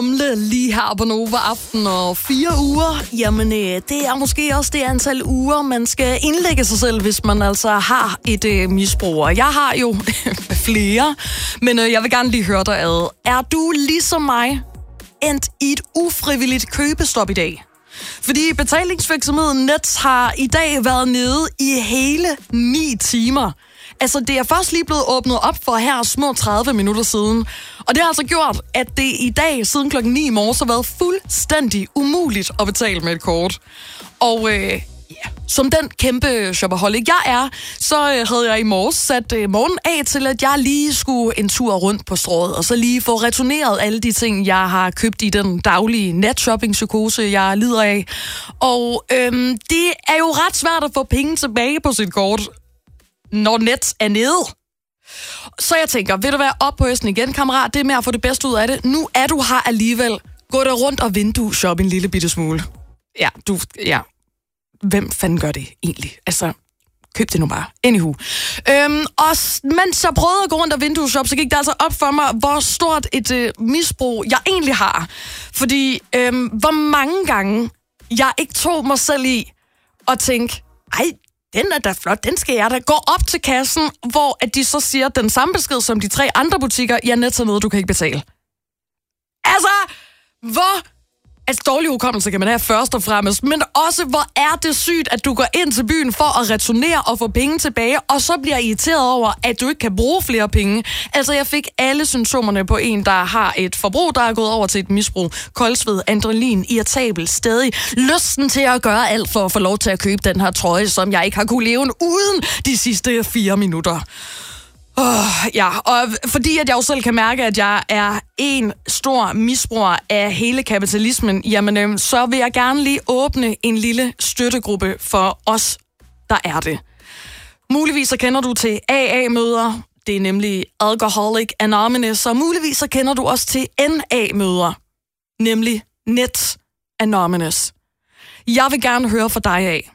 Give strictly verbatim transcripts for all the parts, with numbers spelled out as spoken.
Gamle lige her på Nova Aften, og fire uger, jamen øh, det er måske også det antal uger, man skal indlægge sig selv, hvis man altså har et øh, misbrug. Jeg har jo flere, men øh, jeg vil gerne lige høre dig ad. Er du ligesom mig endt i et ufrivilligt købestop i dag? Fordi betalingsvirksomheden Nets har i dag været nede i hele ni timer. Altså, det er først lige blevet åbnet op for her små tredive minutter siden. Og det har altså gjort, at det i dag siden klokken ni i morges har været fuldstændig umuligt at betale med et kort. Og øh, ja, som den kæmpe shopaholic jeg er, så øh, havde jeg i morges sat øh, morgen af til, at jeg lige skulle en tur rundt på strået, og så lige få returneret alle de ting, jeg har købt i den daglige netshopping-psykose, jeg lider af. Og øh, det er jo ret svært at få penge tilbage på sit kort, når Nets er nede. Så jeg tænker, vil du være op på hesten igen, kammerat? Det er med at få det bedste ud af det. Nu er du her alligevel. Gå der rundt og vindue shop en lille bitte smule. Ja, du... Ja. Hvem fanden gør det egentlig? Altså, køb det nu bare. Anywho. Øhm, og mens jeg prøvede at gå rundt og vindue shop, så gik det altså op for mig, hvor stort et øh, misbrug jeg egentlig har. Fordi, øhm, hvor mange gange jeg ikke tog mig selv i og tænke, ej, den er da flot, den skal jeg da. Gå op til kassen, hvor at de så siger den samme besked som de tre andre butikker. Jeg er net så nede, du kan ikke betale. Altså, hvor... Altså, dårlig hukommelse kan man have først og fremmest, men også, hvor er det sygt, at du går ind til byen for at returnere og få penge tilbage, og så bliver irriteret over, at du ikke kan bruge flere penge. Altså, jeg fik alle symptomerne på en, der har et forbrug, der er gået over til et misbrug. Koldsved, adrenalin, irritabel, stadig lysten til at gøre alt for at få lov til at købe den her trøje, som jeg ikke har kunne leve uden de sidste fire minutter. Oh, ja, og fordi at jeg jo selv kan mærke, at jeg er en stor misbruger af hele kapitalismen, jamen øh, så vil jeg gerne lige åbne en lille støttegruppe for os, der er det. Muligvis så kender du til A A-møder, det er nemlig Alcoholic Anonymous, og muligvis så kender du også til N A-møder, nemlig Net Anonymous. Jeg vil gerne høre fra dig af.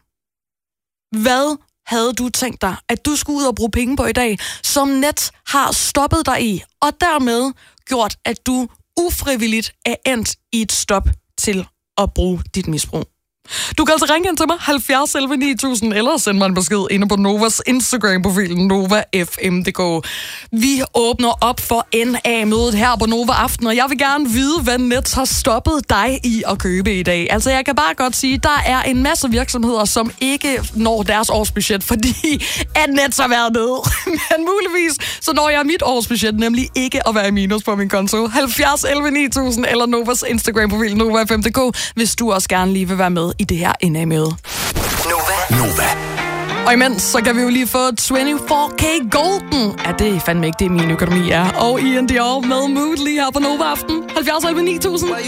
Hvad havde du tænkt dig, at du skulle ud og bruge penge på i dag, som Net har stoppet dig i, og dermed gjort, at du ufrivilligt er endt i et stop til at bruge dit misbrug? Du kan altså ringe ind til mig, halvfjerds elleve ni tusind, eller sende mig en besked inde på Novas Instagram-profil, Nova F M punktum d k. Vi åbner op for N A-mødet her på Nova Aften, og jeg vil gerne vide, hvad Nets har stoppet dig i at købe i dag. Altså, jeg kan bare godt sige, der er en masse virksomheder, som ikke når deres årsbudget, fordi at Nets har været nede. Men muligvis, så når jeg mit årsbudget, nemlig ikke at være i minus på min konto. halvfjerds elleve ni tusind, eller Novas Instagram-profil, Nova F M punktum d k, hvis du også gerne lige vil være med i det her N A-møde. Nova. Nova. Og imens, så kan vi jo lige få toogtyve K Golden. Ja, det er fandme ikke det, min økonomi er. Og Ian Dior med Mood lige her på Nova Aften. halvfjerds elleve ni tusind.